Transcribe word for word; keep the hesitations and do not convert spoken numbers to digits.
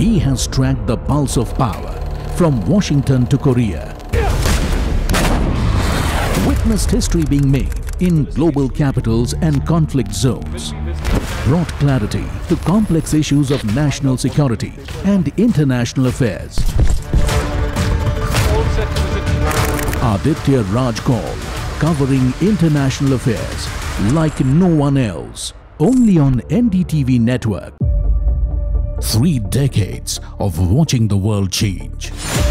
He has tracked the pulse of power from Washington to Korea. Witnessed history being made in global capitals and conflict zones. Brought clarity to complex issues of national security and international affairs. Aditya Raj Kaul, covering international affairs like no one else. Only on N D T V network. Three decades of watching the world change.